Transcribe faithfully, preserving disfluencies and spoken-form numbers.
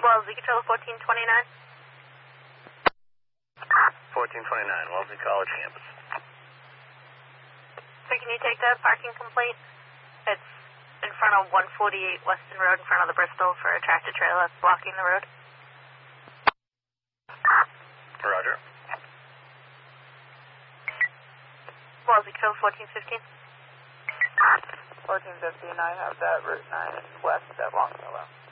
Wellesley, control fourteen twenty-nine. fourteen twenty-nine, Wellesley College campus. Sir, can you take that parking complaint? It's in front of one forty-eight Weston Road, in front of the Bristol, for a tractor trailer blocking the road. Roger. Wellesley, control fourteen fifteen. fourteen fifteen, I have that Route nine west at Longfellow.